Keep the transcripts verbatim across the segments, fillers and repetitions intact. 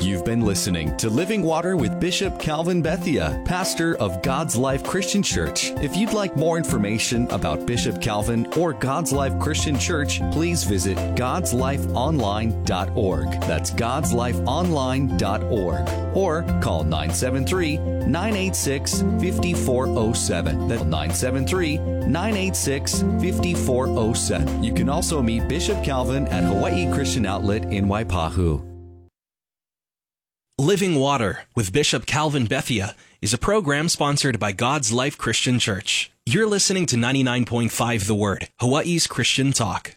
You've been listening to Living Water with Bishop Calvin Bethia, pastor of God's Life Christian Church. If you'd like more information about Bishop Calvin or God's Life Christian Church, please visit gods life online dot org. That's gods life online dot org. Or call nine seven three, nine eight six, five four zero seven. That's nine seven three, nine eight six, five four zero seven. You can also meet Bishop Calvin at Hawaii Christian Outlet in Waipahu. Living Water with Bishop Calvin Bethia is a program sponsored by God's Life Christian Church. You're listening to ninety-nine point five The Word, Hawaii's Christian Talk.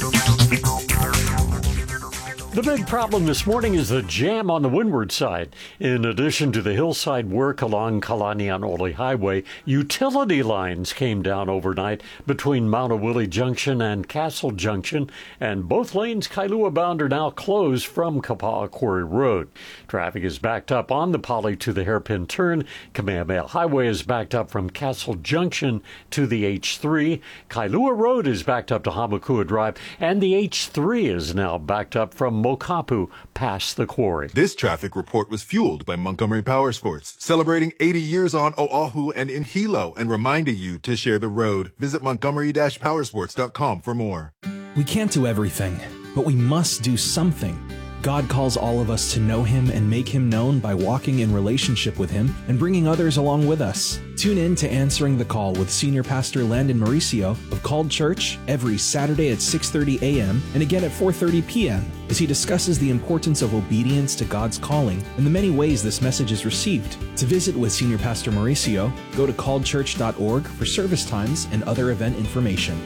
The big problem this morning is the jam on the windward side. In addition to the hillside work along Kalanian-Ole Highway, utility lines came down overnight between Maunawili Junction and Castle Junction, and both lanes Kailua bound are now closed from Kapa'a Quarry Road. Traffic is backed up on the Pali to the hairpin turn. Kamehameha Highway is backed up from Castle Junction to the H three. Kailua Road is backed up to Hamakua Drive, and the H three is now backed up from Mokapu past the quarry. This traffic report was fueled by Montgomery Power Sports, celebrating eighty years on Oahu and in Hilo, and reminding you to share the road. Visit montgomery dash powersports dot com for more. We can't do everything, but we must do something. God calls all of us to know Him and make Him known by walking in relationship with Him and bringing others along with us. Tune in to Answering the Call with Senior Pastor Landon Mauricio of Called Church every Saturday at six thirty a.m. and again at four thirty p.m. as he discusses the importance of obedience to God's calling and the many ways this message is received. To visit with Senior Pastor Mauricio, go to called church dot org for service times and other event information.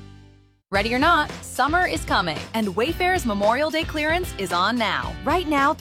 Ready or not, summer is coming, and Wayfair's Memorial Day clearance is on now. Right now,